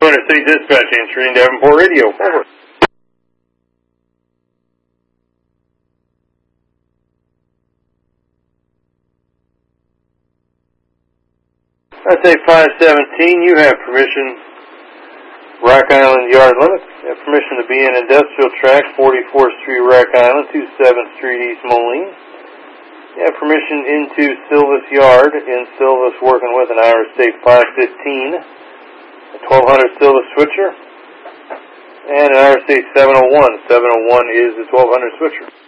200 State Dispatch answering Davenport Radio. Over. I say 517, you have permission. Rock Island yard limits. You have permission to be in industrial track, 44th Street, Rock Island, 27th Street, East Moline. You have permission into Silvis Yard in Silvis, working with an Ira State 515, a 1200 Silvis switcher, and an Ira State 701. 701 is the 1200 switcher.